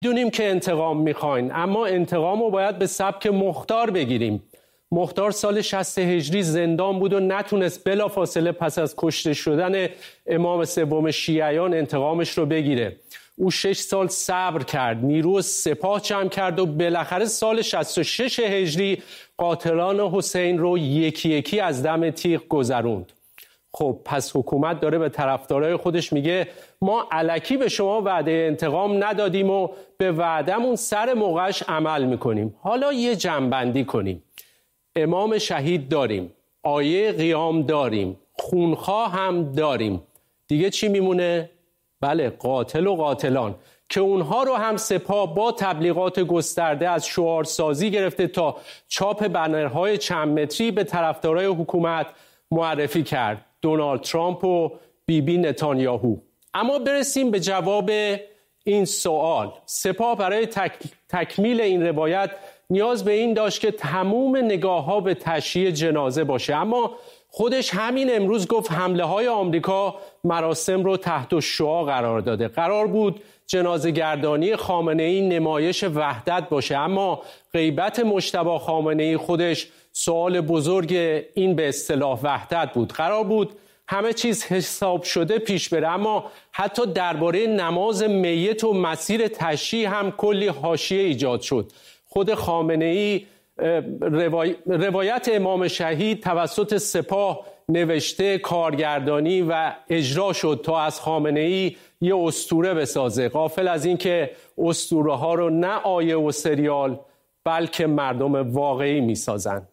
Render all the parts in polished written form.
میدونیم که انتقام میخواین، اما انتقام رو باید به سبک مختار بگیریم. مختار سال 60 هجری زندان بود و نتونست بلافاصله پس از کشته شدن امام سوم شیعیان انتقامش رو بگیره. او 6 سال صبر کرد، نیرو سپاه جمع کرد و بالاخره سال 66 هجری قاتلان حسین رو یکی یکی از دم تیغ گذروند. خب پس حکومت داره به طرفدارای خودش میگه ما الکی به شما وعده انتقام ندادیم و به وعدمون سر موقعش عمل میکنیم. حالا یه جمع‌بندی کنیم. امام شهید داریم، آیه قیام داریم، خونخواه هم داریم. دیگه چی میمونه؟ بله، قاتل و قاتلان که اونها رو هم سپاه با تبلیغات گسترده از شعارسازی گرفته تا چاپ بنرهای چند متری به طرفدارای حکومت معرفی کرد. دونالد ترامپ و بیبی نتانیاهو. اما برسیم به جواب این سوال. سپاه برای تکمیل این روایت نیاز به این داشت که تموم نگاه‌ها به تشییع جنازه باشه، اما خودش همین امروز گفت حمله های آمریکا مراسم رو تحت الشعاع قرار داده. قرار بود جنازه گردانی خامنه‌ای نمایش وحدت باشه، اما غیبت مجتبی خامنه‌ای خودش سوال بزرگ این به اصطلاح وحدت بود. قرار بود همه چیز حساب شده پیش بره، اما حتی درباره نماز میت و مسیر تشییع هم کلی حاشیه ایجاد شد. خود خامنه‌ای روایت امام شهید توسط سپاه نوشته، کارگردانی و اجرا شد تا از خامنه‌ای یه اسطوره بسازه، غافل از این که اسطوره ها رو نه آیه و سریال بلکه مردم واقعی میسازن.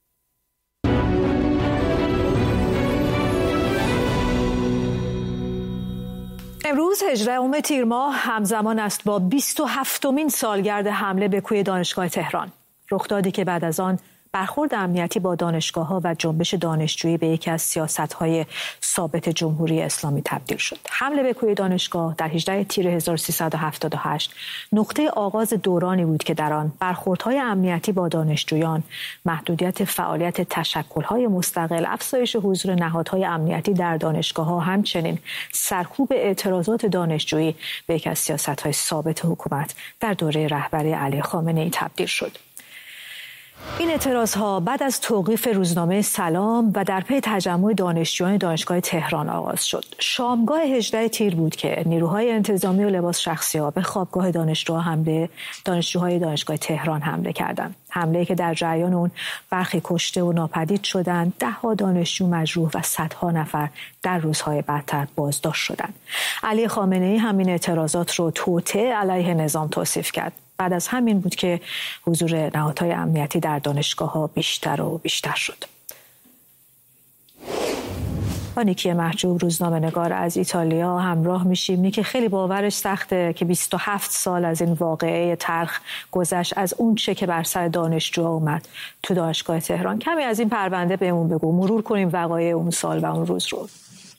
امروز 18 تیر ماه همزمان است با 27مین سالگرد حمله به کوی دانشگاه تهران. رخدادی که بعد از آن برخورد امنیتی با دانشگاه‌ها و جنبش دانشجویی به یکی از سیاست‌های ثابت جمهوری اسلامی تبدیل شد. حمله به کوی دانشگاه در 18 تیر 1378 نقطه آغاز دورانی بود که در آن برخوردهای امنیتی با دانشجویان، محدودیت فعالیت تشکل‌های مستقل، افزایش حضور نهادهای امنیتی در دانشگاه‌ها، همچنین سرکوب اعتراضات دانشجویی به یکی از سیاست‌های ثابت حکومت در دوره رهبری علی خامنه‌ای تبدیل شد. این اعتراضها بعد از توقیف روزنامه سلام و در پی تجمع دانشجویان دانشگاه تهران آغاز شد. شامگاه 18 تیر بود که نیروهای انتظامی و لباس شخصی‌ها به خوابگاه دانشجوهای دانشگاه تهران حمله کردند. حمله‌ای که در جریان اون برخی کشته و ناپدید شدند، 10 دانشجو مجروح و صدها نفر در روزهای بعدتر بازداشت شدند. علی خامنه‌ای همین اعتراضات رو توطئه علیه نظام توصیف کرد. بعد از همین بود که حضور نهادهای امنیتی در دانشگاه‌ها بیشتر و بیشتر شد. با نیکی محجوب، روزنامه‌نگار از ایتالیا همراه میشیم. نیکی، خیلی باورش سخته که 27 سال از این واقعه تلخ گذشت، از اون چه که بر سر دانشجوها اومد تو دانشگاه تهران. کمی از این پرونده بهمون بگو، مرور کنیم وقایع اون سال و اون روز رو.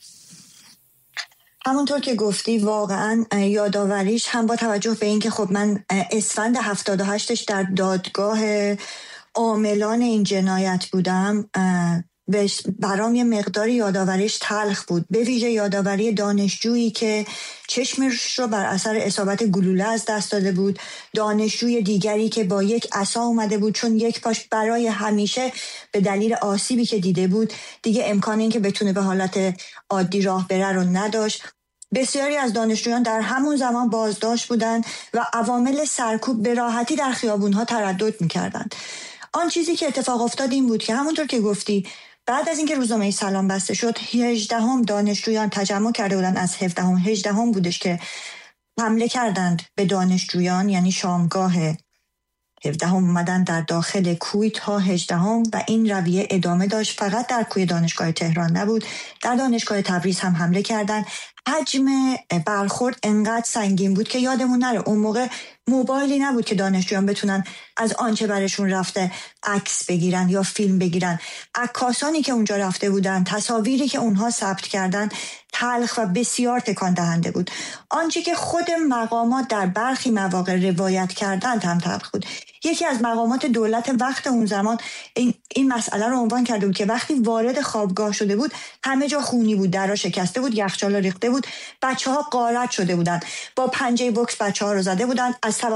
همونطور که گفتی واقعا یادآوریش هم با توجه به این که خب من اسفند 78ش در دادگاه عاملان این جنایت بودم، برام یه مقداری یادآوریش تلخ بود، به ویژه یادآوری دانشجویی که چشمش رو بر اثر اصابت گلوله از دست داده بود، دانشجوی دیگری که با یک عصا اومده بود چون یک پاش برای همیشه به دلیل آسیبی که دیده بود دیگه امکان این که بتونه به حالت عادی راه بره رو نداشت. بسیاری از دانشجویان در همون زمان بازداشت بودند و عوامل سرکوب به راحتی در خیابونها تردد می‌کردند. آن چیزی که اتفاق افتاد این بود که همونطور که گفتی بعد از اینکه روزنامه سلام بسته شد، 18 دانشجویان تجمع کرده بودند، از 18 بودش که حمله کردند به دانشجویان، یعنی شامگاه 17 اومدن در داخل کوی تا 18 و این رویه ادامه داشت. فقط در کوی دانشگاه تهران نبود، در دانشگاه تبریز هم حمله کردن. حجم برخورد انقدر سنگین بود که یادمون نره اون موقع موبایلی نبود که دانشجویان بتونن از آنچه برشون رفته عکس بگیرن یا فیلم بگیرن. عکاسانی که اونجا رفته بودن، تصاویری که اونها ثبت کردن تلخ و بسیار تکان دهنده بود. آنچه که خود مقامات در برخی مواقع روایت کردند هم تلخ بود. یکی از مقامات دولت وقت اون زمان این مسئله رو عنوان کرده بود که وقتی وارد خوابگاه شده بود همه جا خونی بود، درها شکسته بود، یخچالا ریخته بود، بچه‌ها غارت شده بودن، با پنجه بوکس بچه‌ها رو زده بودن، از